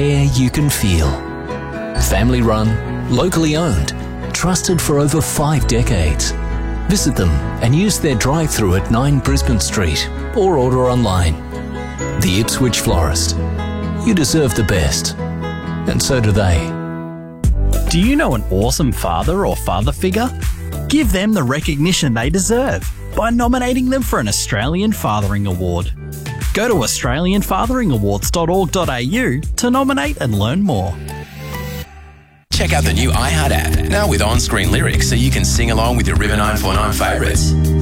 care you can feel. Family run, locally owned, trusted for over 5 decades. Visit them and use their drive-thru at 9 Brisbane Street or order online. The Ipswich Florist. You deserve the best. And so do they. Do you know an awesome father or father figure? Give them the recognition they deserve by nominating them for an Australian Fathering Award. Go to australianfatheringawards.org.au to nominate and learn more. Check out the new iHeart app, now with on-screen lyrics so you can sing along with your River 949 favourites.